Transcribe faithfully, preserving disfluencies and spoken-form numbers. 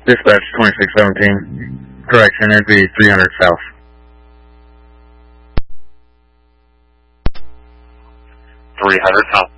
Dispatch twenty-six seventeen. Correction, it'd be three hundred south. three hundred south.